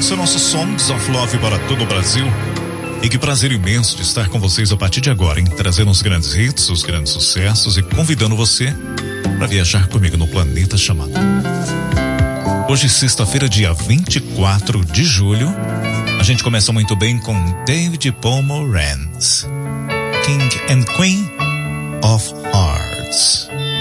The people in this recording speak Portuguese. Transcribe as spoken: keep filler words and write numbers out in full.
Esse é o nosso Songs of Love para todo o Brasil. E que prazer imenso de estar com vocês a partir de agora, hein? Trazendo os grandes hits, os grandes sucessos e convidando você para viajar comigo no planeta chamado. Hoje, sexta-feira, dia vinte e quatro de julho, a gente começa muito bem com David Pomeranz, King and Queen of Hearts.